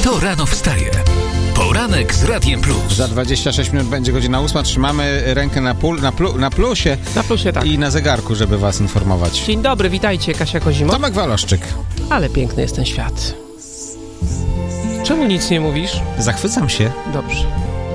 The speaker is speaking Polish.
Kto rano wstaje? Poranek z Radiem Plus. Za 26 minut będzie godzina 8. Trzymamy rękę na plusie. Na plusie, tak. I na zegarku, żeby was informować. Dzień dobry, witajcie, Kasia Kozimo. Tomek Waloszczyk. Ale piękny jest ten świat. Czemu nic nie mówisz? Zachwycam się. Dobrze.